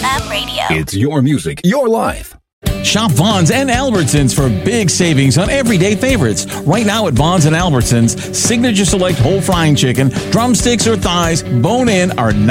FM radio. It's your music, your life. Shop Vaughn's and Albertsons for big savings on everyday favorites. Right now at Vaughn's and Albertsons, Signature Select whole frying chicken, drumsticks or thighs, bone-in are